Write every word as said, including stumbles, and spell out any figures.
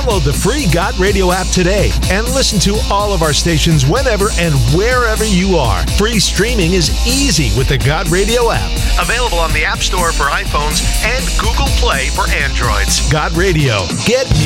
Download the free God Radio app today and listen to all of our stations whenever and wherever you are. Free streaming is easy with the God Radio app. Available on the App Store for iPhones and Google Play for Androids. God Radio. Get